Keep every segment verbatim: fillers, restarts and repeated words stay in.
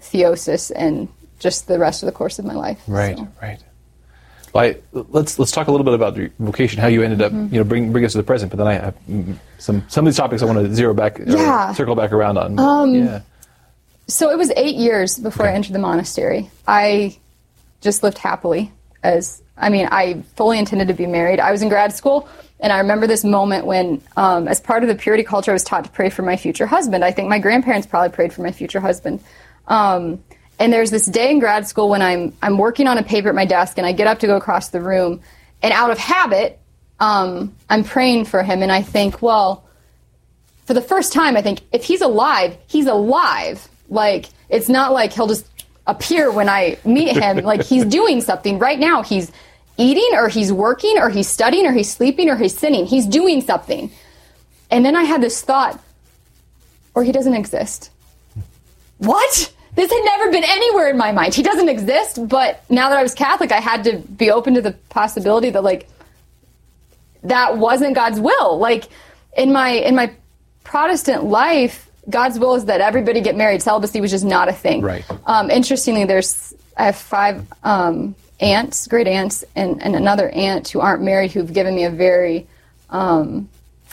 theosis and just the rest of the course of my life. Right, so. right. Well, I, let's let's talk a little bit about your vocation, how you ended up, Mm-hmm. you know, bring bring us to the present. But then I have mm, some some of these topics I want to zero back, Yeah. or circle back around on. Um, yeah. So it was eight years before Okay. I entered the monastery. I just lived happily. As I mean, I fully intended to be married. I was in grad school, and I remember this moment when, um, as part of the purity culture, I was taught to pray for my future husband. I think my grandparents probably prayed for my future husband. Um, And there's this day in grad school when I'm I'm working on a paper at my desk, and I get up to go across the room, and out of habit, um, I'm praying for him, and I think, well, for the first time, I think, if he's alive, he's alive. Like, it's not like he'll just appear when I meet him. Like, he's doing something right now. He's eating, or he's working, or he's studying, or he's sleeping, or he's sinning. He's doing something. And then I had this thought, or he doesn't exist. What? This had never been anywhere in my mind. He doesn't exist, but now that I was Catholic, I had to be open to the possibility that, like, that wasn't God's will. Like, in my in my Protestant life, God's will is that everybody get married. Celibacy was just not a thing. Right. Um, interestingly, there's I have five um, aunts, great aunts, and, and another aunt who aren't married who've given me a very um,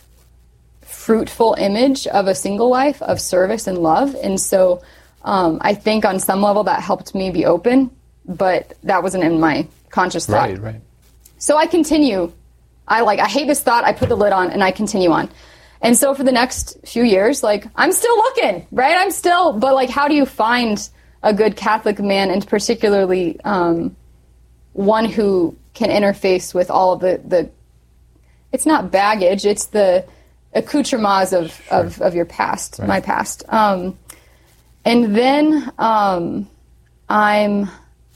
fruitful image of a single life, of service and love. And so um, I think on some level that helped me be open, but that wasn't in my conscious thought. Right, right. So I continue. I like, I hate this thought. I put the lid on and I continue on. And so for the next few years, like, I'm still looking, right? I'm still, but like, how do you find a good Catholic man, and particularly um, one who can interface with all of the, the, it's not baggage, it's the accoutrements of, sure. of, of your past, right. my past. Um, and then um, I'm,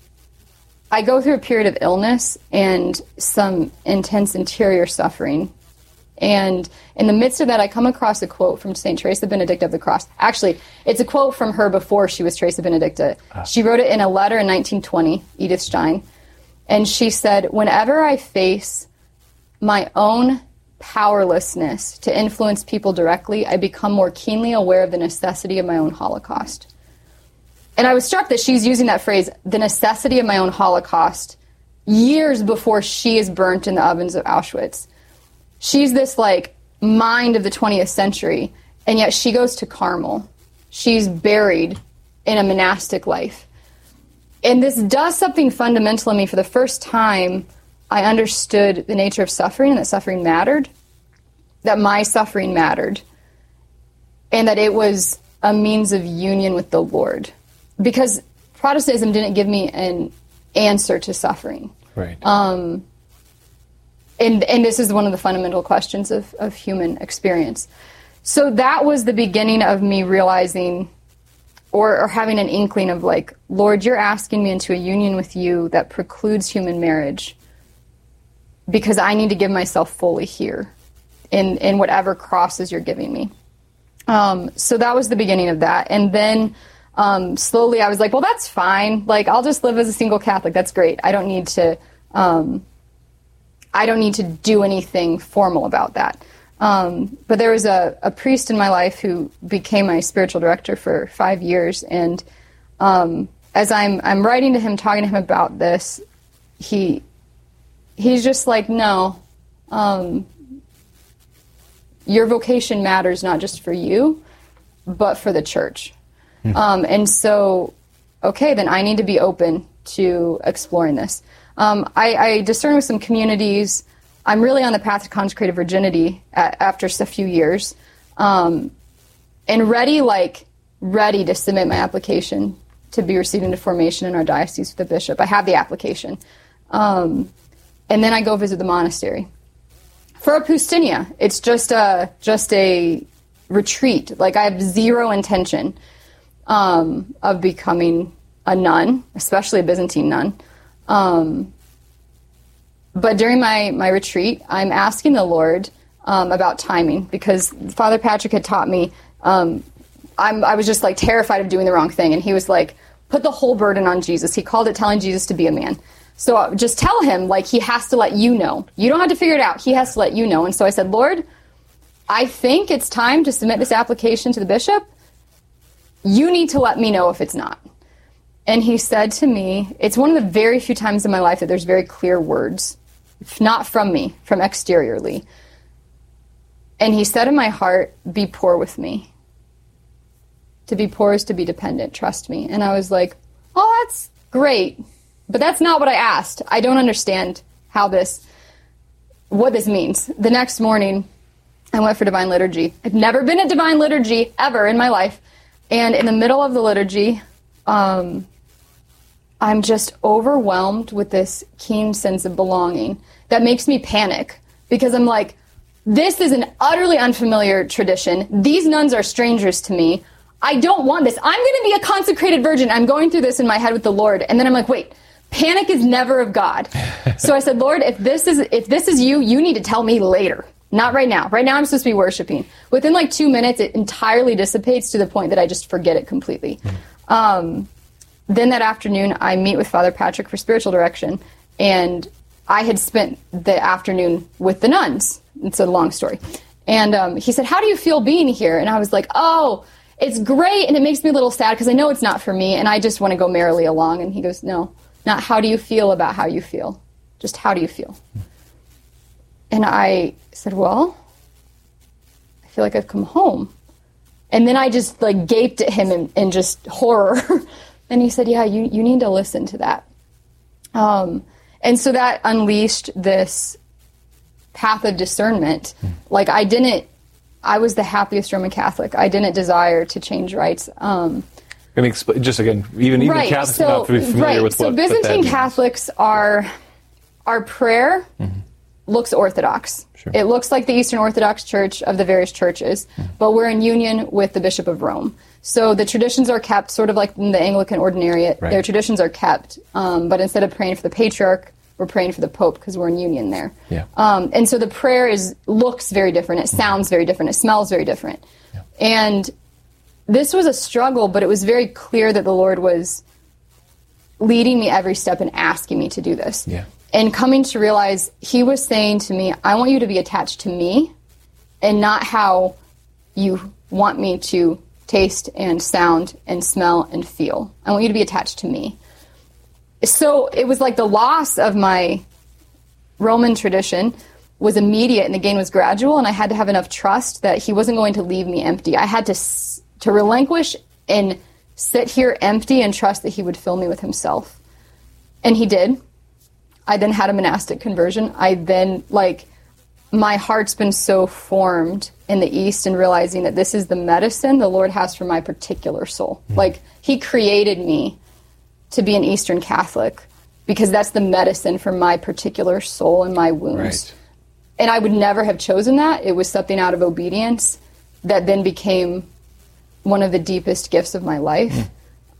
I go through a period of illness and some intense interior suffering. And in the midst of that, I come across a quote from Saint Teresa Benedicta of the Cross. Actually, it's a quote from her before she was Teresa Benedicta. Ah. She wrote it in a letter in nineteen twenty, Edith Stein. And she said, "Whenever I face my own powerlessness to influence people directly, I become more keenly aware of the necessity of my own holocaust." And I was struck that she's using that phrase, the necessity of my own holocaust, years before she is burnt in the ovens of Auschwitz. She's this, like, mind of the twentieth century, and yet she goes to Carmel. She's buried in a monastic life. And this does something fundamental in me. For the first time, I understood the nature of suffering, and that suffering mattered, that my suffering mattered, and that it was a means of union with the Lord. Because Protestantism didn't give me an answer to suffering. Right. Um, and and this is one of the fundamental questions of, of human experience. So that was the beginning of me realizing, or, or having an inkling of, like, Lord, you're asking me into a union with you that precludes human marriage, because I need to give myself fully here in, in whatever crosses you're giving me. Um, so that was the beginning of that. And then um, slowly I was like, well, that's fine. Like, I'll just live as a single Catholic. That's great. I don't need to, um, I don't need to do anything formal about that. Um, but there was a, a priest in my life who became my spiritual director for five years. And um, as I'm, I'm writing to him, talking to him about this, he, he's just like, no, um, your vocation matters not just for you, but for the church. Hmm. Um, and so, okay, then I need to be open to exploring this. Um, I, I discern with some communities. I'm really on the path to consecrated virginity at, after a few years, um, and ready, like, ready to submit my application to be received into formation in our diocese with the bishop. I have the application. Um, and then I go visit the monastery. For a poustinia, it's just a, just a retreat. Like, I have zero intention um, of becoming a nun, especially a Byzantine nun. Um, but during my, my retreat, I'm asking the Lord um, about timing, because Father Patrick had taught me, um, I'm, I was just, like, terrified of doing the wrong thing. And he was like, put the whole burden on Jesus. He called it telling Jesus to be a man. So just tell him, like, he has to let you know. You don't have to figure it out. He has to let you know. And so I said, Lord, I think it's time to submit this application to the bishop. You need to let me know if it's not. And he said to me, it's one of the very few times in my life that there's very clear words, not from me, from exteriorly. And he said in my heart, be poor with me. To be poor is to be dependent, trust me. And I was like, oh, that's great. But that's not what I asked. I don't understand how this, what this means. The next morning, I went for Divine Liturgy. I've never been at Divine Liturgy ever in my life. And in the middle of the liturgy, um, I'm just overwhelmed with this keen sense of belonging that makes me panic, because I'm like, this is an utterly unfamiliar tradition. These nuns are strangers to me. I don't want this. I'm going to be a consecrated virgin. I'm going through this in my head with the Lord. And then I'm like, wait, panic is never of God. So I said, Lord, if this is if this is you, you need to tell me later. Not right now. Right now I'm supposed to be worshiping. Within like two minutes, it entirely dissipates to the point that I just forget it completely. Mm. Um, then that afternoon, I meet with Father Patrick for spiritual direction. And I had spent the afternoon with the nuns. It's a long story. And um, he said, how do you feel being here? And I was like, oh, it's great. And it makes me a little sad because I know it's not for me. And I just want to go merrily along. And he goes, no, not how do you feel about how you feel. Just how do you feel? And I said, well, I feel like I've come home. And then I just like gaped at him in, in just horror. And he said, yeah, you, you need to listen to that. Um, and so that unleashed this path of discernment. Mm. Like I didn't, I was the happiest Roman Catholic. I didn't desire to change rites. Um, I mean, just again, even, even right, Catholics so, are not familiar right, with so what Byzantine what that Catholics are, our prayer mm-hmm. looks Orthodox. Sure. It looks like the Eastern Orthodox Church of the various churches, mm-hmm. but we're in union with the Bishop of Rome. So the traditions are kept sort of like in the Anglican Ordinariate. Right. Their traditions are kept, um, but instead of praying for the Patriarch, we're praying for the Pope because we're in union there. Yeah. Um, and so the prayer is looks very different. It sounds very different. It smells very different. Yeah. And this was a struggle, but it was very clear that the Lord was leading me every step and asking me to do this. Yeah. And coming to realize he was saying to me, I want you to be attached to me and not how you want me to taste and sound and smell and feel. I want you to be attached to me. So it was like the loss of my Roman tradition was immediate and the gain was gradual, and I had to have enough trust that he wasn't going to leave me empty. I had to to relinquish and sit here empty and trust that he would fill me with himself. And he did. I then had a monastic conversion. I then, like, my heart's been so formed in the East and realizing that this is the medicine the Lord has for my particular soul. Mm. Like, he created me to be an Eastern Catholic because that's the medicine for my particular soul and my wounds. Right. And I would never have chosen that. It was something out of obedience that then became one of the deepest gifts of my life. Mm.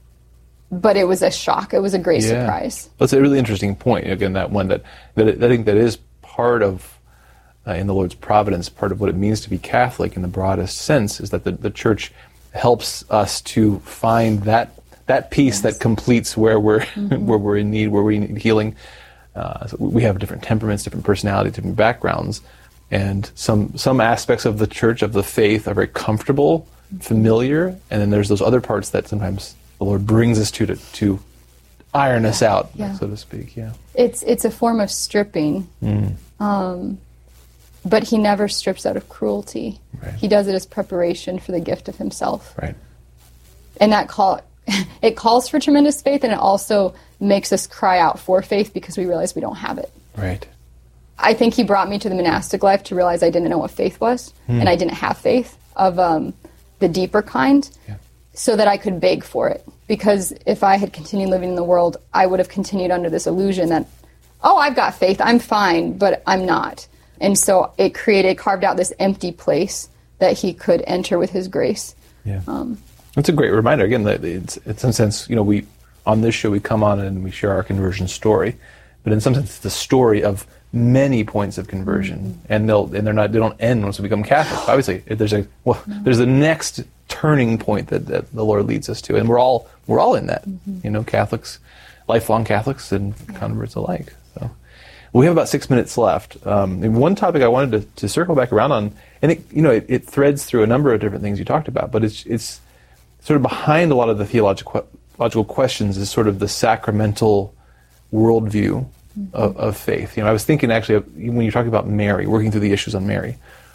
But it was a shock. It was a great yeah. surprise. That's a really interesting point. Again, that one that, that it, I think that is part of, uh, in the Lord's providence, part of what it means to be Catholic in the broadest sense is that the, the Church helps us to find that that peace yes. that completes where we're mm-hmm. where we're in need, where we need healing. Uh, so we have different temperaments, different personalities, different backgrounds, and some some aspects of the Church, of the faith, are very comfortable, familiar, and then there's those other parts that sometimes the Lord brings us to to, to iron yeah. us out, yeah. so to speak. Yeah, it's it's a form of stripping, mm. um, but He never strips out of cruelty. Right. He does it as preparation for the gift of Himself. Right, and that call it calls for tremendous faith, and it also makes us cry out for faith because we realize we don't have it. Right. I think He brought me to the monastic life to realize I didn't know what faith was, mm. and I didn't have faith of um, the deeper kind, yeah. so that I could beg for it. Because if I had continued living in the world, I would have continued under this illusion that, oh, I've got faith, I'm fine, but I'm not. And so it created, carved out this empty place that He could enter with His grace. Yeah. Um, That's a great reminder. Again, that it's, in some sense, you know, we on this show we come on and we share our conversion story, but in some sense, it's the story of many points of conversion, mm-hmm. and they'll and they're not they don't end once we become Catholic. Obviously, there's a well, no. there's the next turning point that, that the Lord leads us to, and we're all we're all in that. Mm-hmm. You know, Catholics, lifelong Catholics, and yeah. converts alike. So we have about six minutes left. Um, and one topic I wanted to, to circle back around on, and it you know it, it threads through a number of different things you talked about, but it's it's sort of behind a lot of the theological theological questions is sort of the sacramental worldview mm-hmm. of, of faith. You know, I was thinking actually of, when you're talking about Mary, working through the issues on Mary,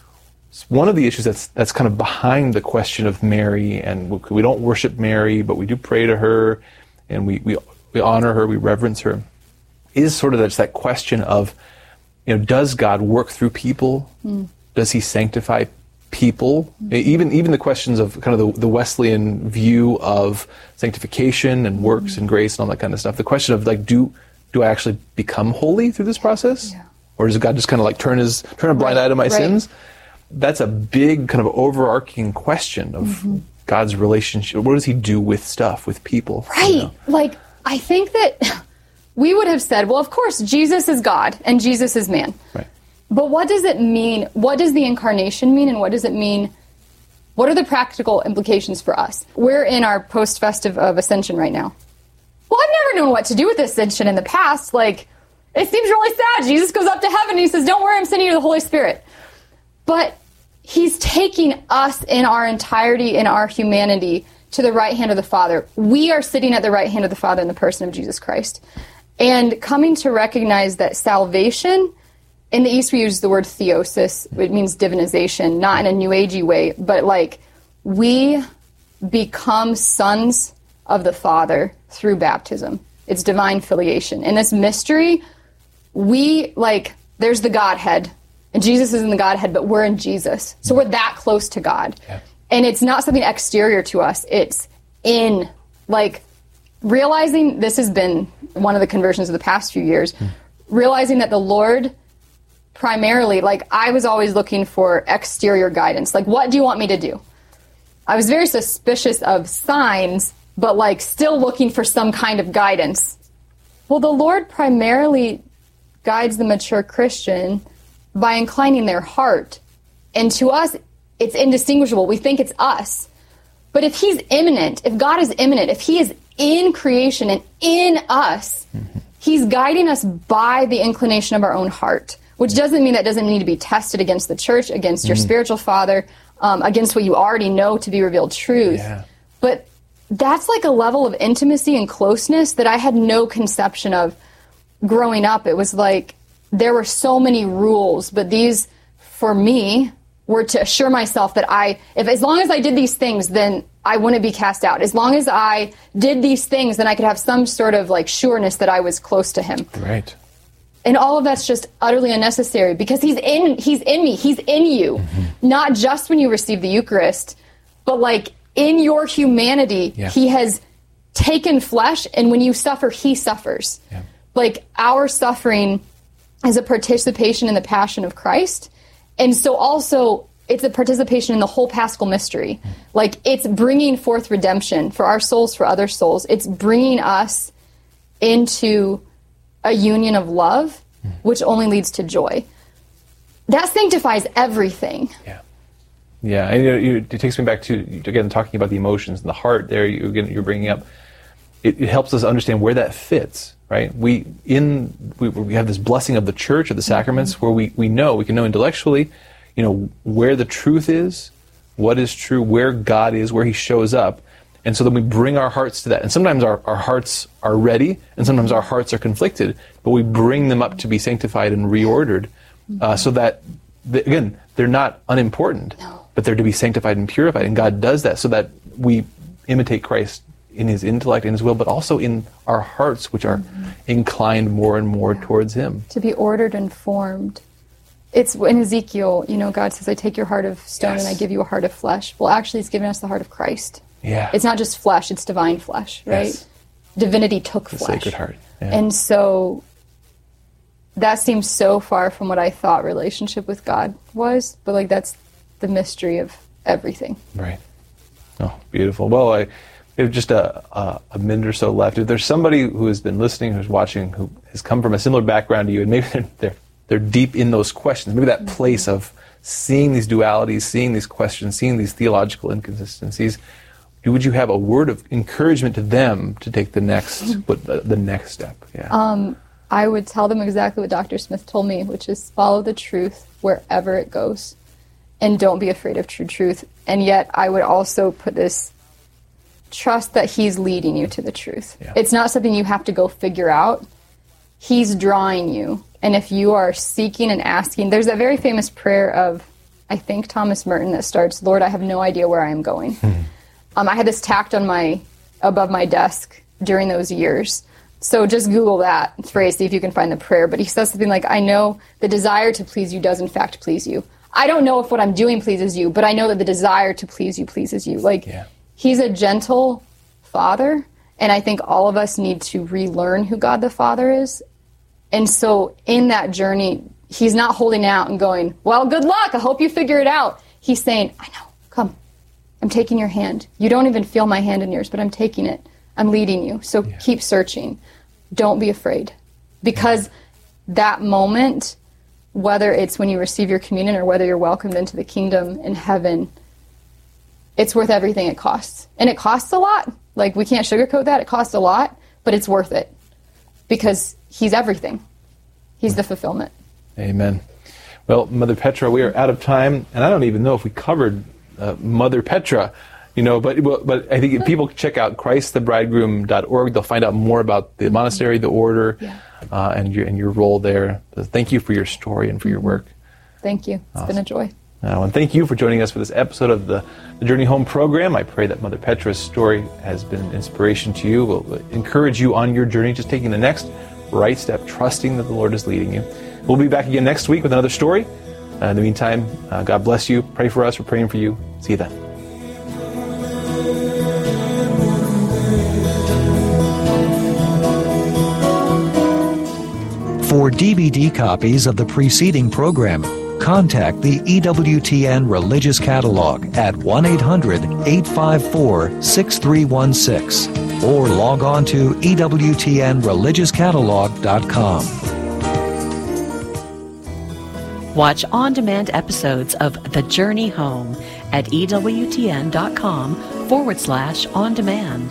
one of the issues that's that's kind of behind the question of Mary, and we, we don't worship Mary, but we do pray to her, and we, we, we honor her, we reverence her, is sort of that's that question of, you know, does God work through people? Mm. Does he sanctify people? Mm-hmm. Even even the questions of kind of the, the Wesleyan view of sanctification and works mm-hmm. and grace and all that kind of stuff. The question of like, do do I actually become holy through this process, yeah. or does God just kind of like turn his turn a blind right. eye to my right. sins? That's a big kind of overarching question of mm-hmm. God's relationship. What does he do with stuff, with people? Right. You know? Like, I think that we would have said, well, of course, Jesus is God and Jesus is man. Right. But what does it mean? What does the incarnation mean? And what does it mean? What are the practical implications for us? We're in our post-festive of Ascension right now. Well, I've never known what to do with Ascension in the past. Like, it seems really sad. Jesus goes up to heaven and he says, don't worry, I'm sending you the Holy Spirit. But he's taking us in our entirety, in our humanity, to the right hand of the Father. We are sitting at the right hand of the Father in the person of Jesus Christ. And coming to recognize that salvation, in the East we use the word theosis, it means divinization, not in a New Agey way, but like we become sons of the Father through baptism. It's divine filiation. In this mystery, we, like, there's the Godhead, and Jesus is in the Godhead, but we're in Jesus. So we're that close to God. Yeah. And it's not something exterior to us. It's in, like, realizing this has been one of the conversions of the past few years, mm. realizing that the Lord primarily, like, I was always looking for exterior guidance. Like, what do you want me to do? I was very suspicious of signs, but, like, still looking for some kind of guidance. Well, the Lord primarily guides the mature Christian by inclining their heart. And to us, it's indistinguishable. We think it's us. But if he's immanent, if God is immanent, if he is in creation and in us, mm-hmm. he's guiding us by the inclination of our own heart, which doesn't mean that doesn't need to be tested against the church, against your mm-hmm. spiritual father, um, against what you already know to be revealed truth. Yeah. But that's like a level of intimacy and closeness that I had no conception of growing up. It was like there were so many rules, but these, for me, were to assure myself that I, if as long as I did these things, then I wouldn't be cast out. As long as I did these things, then I could have some sort of like sureness that I was close to him. Right. And all of that's just utterly unnecessary because he's in, he's in me, he's in you. Mm-hmm. Not just when you receive the Eucharist, but like in your humanity, yeah. he has taken flesh, and when you suffer, he suffers. Yeah. Like our suffering is a participation in the passion of Christ. And so also it's a participation in the whole Paschal mystery. Mm. Like it's bringing forth redemption for our souls, for other souls. It's bringing us into a union of love, mm. which only leads to joy. That sanctifies everything. Yeah. Yeah, and you know, you, it takes me back to, again, talking about the emotions and the heart there, you, again, you're bringing up, it, it helps us understand where that fits, right? We in we, we have this blessing of the church, of the sacraments, mm-hmm. where we, we know, we can know intellectually, you know, where the truth is, what is true, where God is, where he shows up. And so then we bring our hearts to that. And sometimes our, our hearts are ready, and sometimes our hearts are conflicted, but we bring them up to be sanctified and reordered, mm-hmm. uh, so that, the, again, they're not unimportant. No. But they're to be sanctified and purified. And God does that so that we imitate Christ in his intellect and his will, but also in our hearts, which are mm-hmm. inclined more and more yeah. towards him. To be ordered and formed. It's in Ezekiel, you know, God says, I take your heart of stone yes. and I give you a heart of flesh. Well, actually, he's given us the heart of Christ. Yeah. It's not just flesh, it's divine flesh, right? Yes. Divinity took the flesh. Sacred heart. Yeah. And so that seems so far from what I thought relationship with God was, but like that's the mystery of everything. Right. Oh, beautiful. Well, I we have just a, a, a minute or so left. If there's somebody who has been listening, who's watching, who has come from a similar background to you, and maybe they're they're, they're deep in those questions, maybe that mm-hmm. place of seeing these dualities, seeing these questions, seeing these theological inconsistencies, would you have a word of encouragement to them to take the next what, the, the next step? Yeah. Um, I would tell them exactly what Doctor Smith told me, which is follow the truth wherever it goes. And don't be afraid of true truth. And yet I would also put this trust that he's leading you to the truth. Yeah. It's not something you have to go figure out. He's drawing you. And if you are seeking and asking, there's that very famous prayer of, I think, Thomas Merton that starts, Lord, I have no idea where I am going. Mm-hmm. Um, I had this tacked on my, above my desk during those years. So just Google that phrase, see if you can find the prayer. But he says something like, I know the desire to please you does in fact please you. I don't know if what I'm doing pleases you, but I know that the desire to please you pleases you. Like, yeah. He's a gentle father, and I think all of us need to relearn who God the Father is. And so in that journey, he's not holding out and going, well, good luck, I hope you figure it out. He's saying, I know, come, I'm taking your hand. You don't even feel my hand in yours, but I'm taking it. I'm leading you. So yeah. Keep searching. Don't be afraid. Because that moment, whether it's when you receive your communion or whether you're welcomed into the kingdom in heaven, it's worth everything it costs. And it costs a lot. Like, we can't sugarcoat that. It costs a lot, but it's worth it. Because he's everything. He's the fulfillment. Amen. Well, Mother Petra, we are out of time, and I don't even know if we covered uh, Mother Petra, you know, but but I think if people check out christ the bridegroom dot org, they'll find out more about the monastery, the order, yeah. uh, and your and your role there. So thank you for your story and for your work. Thank you. It's awesome. Been a joy. Uh, and thank you for joining us for this episode of the, the Journey Home program. I pray that Mother Petra's story has been an inspiration to you. We'll encourage you on your journey, just taking the next right step, trusting that the Lord is leading you. We'll be back again next week with another story. Uh, in the meantime, uh, God bless you. Pray for us. We're praying for you. See you then. For D V D copies of the preceding program, contact the E W T N Religious Catalog at one eight hundred, eight five four, six three one six or log on to E W T N religious catalog dot com. Watch on-demand episodes of The Journey Home at E W T N dot com forward slash on demand.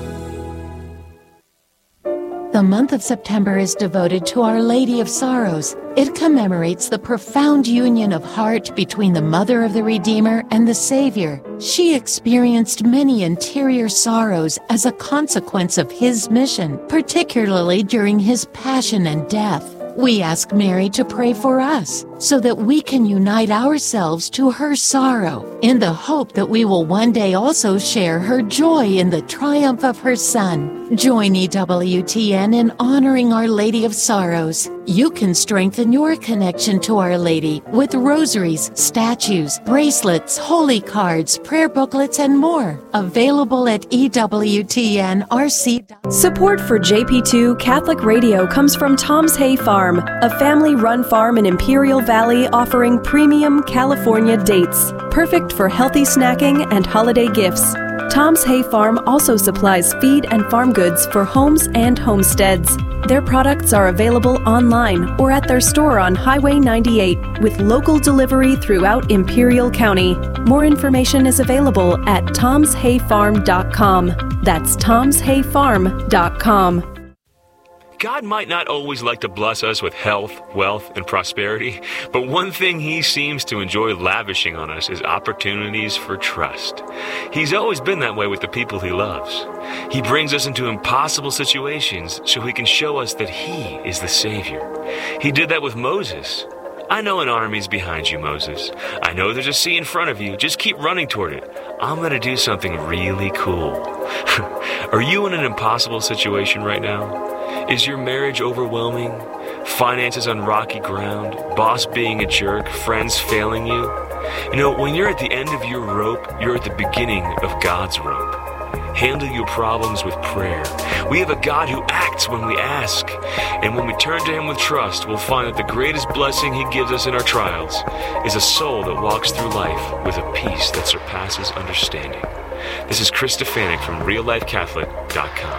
The month of September is devoted to Our Lady of Sorrows. It commemorates the profound union of heart between the Mother of the Redeemer and the Savior. She experienced many interior sorrows as a consequence of his mission, particularly during his passion and death. We ask Mary to pray for us so that we can unite ourselves to her sorrow in the hope that we will one day also share her joy in the triumph of her Son. Join E W T N in honoring Our Lady of Sorrows. You can strengthen your connection to Our Lady with rosaries, statues, bracelets, holy cards, prayer booklets, and more. Available at E W T N R C. Support for J P two Catholic Radio comes from Tom's Hay Farm, a family-run farm in Imperial Valley offering premium California dates, perfect for healthy snacking and holiday gifts. Tom's Hay Farm also supplies feed and farm goods for homes and homesteads. Their products are available online or at their store on Highway ninety-eight with local delivery throughout Imperial County. More information is available at toms hay farm dot com. That's toms hay farm dot com. God might not always like to bless us with health, wealth, and prosperity, but one thing He seems to enjoy lavishing on us is opportunities for trust. He's always been that way with the people He loves. He brings us into impossible situations so He can show us that He is the Savior. He did that with Moses. I know an army's behind you, Moses. I know there's a sea in front of you. Just keep running toward it. I'm going to do something really cool. Are you in an impossible situation right now? Is your marriage overwhelming? Finances on rocky ground? Boss being a jerk? Friends failing you? You know, when you're at the end of your rope, you're at the beginning of God's rope. Handle your problems with prayer. We have a God who acts when we ask. And when we turn to Him with trust, we'll find that the greatest blessing He gives us in our trials is a soul that walks through life with a peace that surpasses understanding. This is Chris Stefanik from real life catholic dot com.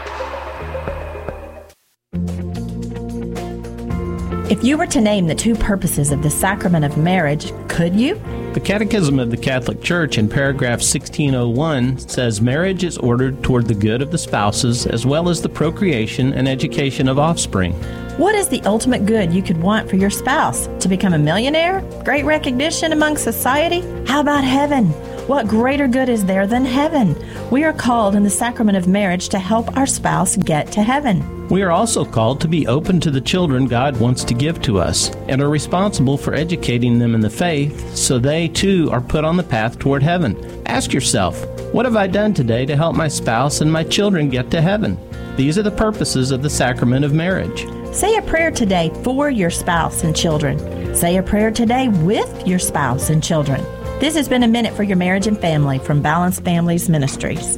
If you were to name the two purposes of the sacrament of marriage, could you? The Catechism of the Catholic Church in paragraph sixteen oh one says marriage is ordered toward the good of the spouses as well as the procreation and education of offspring. What is the ultimate good you could want for your spouse? To become a millionaire? Great recognition among society? How about heaven? What greater good is there than heaven? We are called in the sacrament of marriage to help our spouse get to heaven. We are also called to be open to the children God wants to give to us and are responsible for educating them in the faith so they too are put on the path toward heaven. Ask yourself, what have I done today to help my spouse and my children get to heaven? These are the purposes of the sacrament of marriage. Say a prayer today for your spouse and children. Say a prayer today with your spouse and children. This has been A Minute for Your Marriage and Family from Balanced Families Ministries.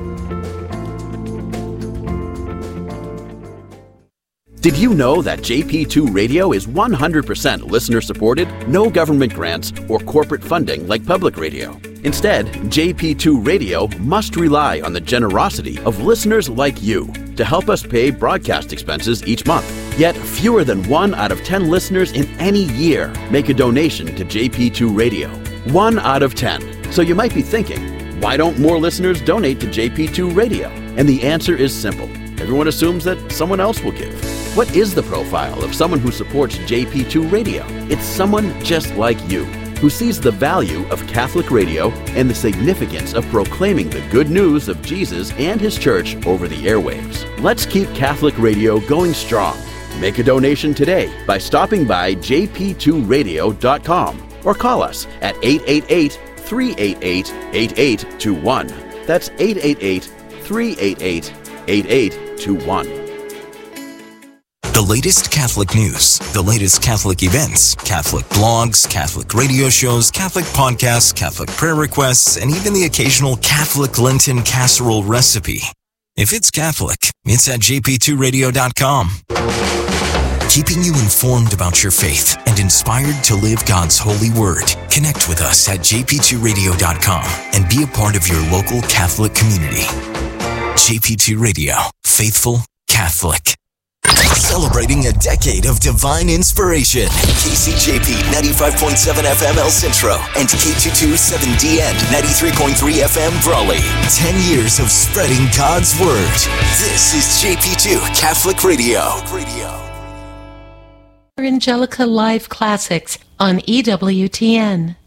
Did you know that J P two Radio is one hundred percent listener-supported? No government grants or corporate funding like public radio. Instead, J P two Radio must rely on the generosity of listeners like you to help us pay broadcast expenses each month. Yet, fewer than one out of ten listeners in any year make a donation to J P two Radio. One out of ten. So you might be thinking, why don't more listeners donate to J P two Radio? And the answer is simple. Everyone assumes that someone else will give. What is the profile of someone who supports J P two Radio? It's someone just like you, who sees the value of Catholic radio and the significance of proclaiming the good news of Jesus and His Church over the airwaves. Let's keep Catholic radio going strong. Make a donation today by stopping by j p two radio dot com or call us at eight eight eight, three eight eight, eight eight two one. That's eight eight eight, three eight eight, eight eight two one. The latest Catholic news, the latest Catholic events, Catholic blogs, Catholic radio shows, Catholic podcasts, Catholic prayer requests, and even the occasional Catholic Lenten casserole recipe. If it's Catholic, it's at j p two radio dot com. Keeping you informed about your faith and inspired to live God's holy word. Connect with us at j p two radio dot com and be a part of your local Catholic community. J P two Radio, faithful Catholic. Celebrating a decade of divine inspiration. K C J P ninety-five point seven F M El Centro and K two twenty-seven D N ninety-three point three F M Brawley. Ten years of spreading God's Word. This is J P two Catholic Radio. Angelica Live Classics on E W T N.